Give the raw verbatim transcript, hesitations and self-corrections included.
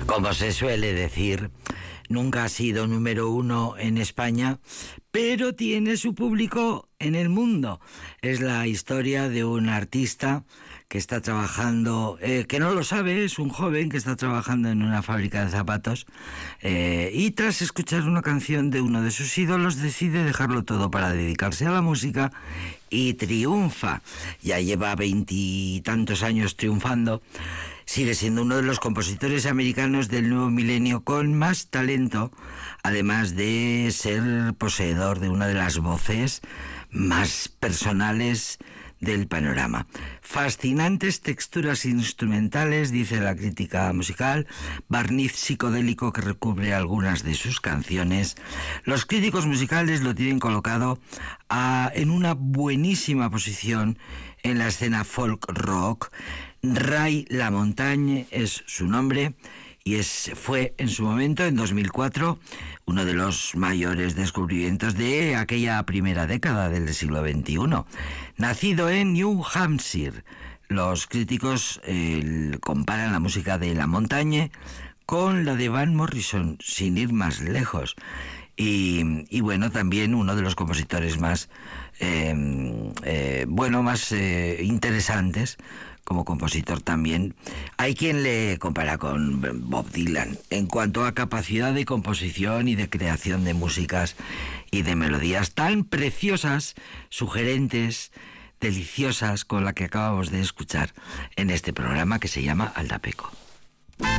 Como se suele decir, nunca ha sido número uno en España, pero tiene su público en el mundo. Es la historia de un artista que está trabajando, eh, que no lo sabe, es un joven que está trabajando en una fábrica de zapatos eh, y tras escuchar una canción de uno de sus ídolos decide dejarlo todo para dedicarse a la música y triunfa. Ya lleva veintitantos años triunfando. Sigue siendo uno de los compositores americanos del nuevo milenio con más talento, además de ser poseedor de una de las voces más personales del panorama. Fascinantes texturas instrumentales, dice la crítica musical, barniz psicodélico que recubre algunas de sus canciones. Los críticos musicales lo tienen colocado a, en una buenísima posición en la escena folk rock. Ray LaMontagne es su nombre y es, fue en su momento, en dos mil cuatro, uno de los mayores descubrimientos de aquella primera década del siglo veintiuno. Nacido en New Hampshire, los críticos eh, comparan la música de LaMontagne con la de Van Morrison, sin ir más lejos. Y, y bueno, también uno de los compositores más, eh, eh, bueno, más eh, interesantes como compositor también. Hay quien le compara con Bob Dylan en cuanto a capacidad de composición y de creación de músicas y de melodías tan preciosas, sugerentes, deliciosas, con la que acabamos de escuchar en este programa que se llama Aldapeco.